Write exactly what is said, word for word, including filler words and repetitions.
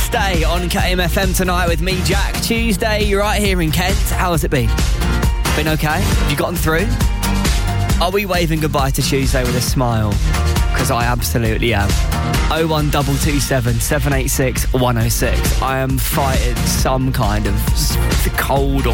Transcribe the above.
Stay on K M F M tonight with me, Jack. Tuesday, right here in Kent. How has it been? Been okay? Have you gotten through? Are we waving goodbye to Tuesday with a smile? Because I absolutely am. oh one two two seven, seven eight six, one oh six. I am fighting some kind of cold or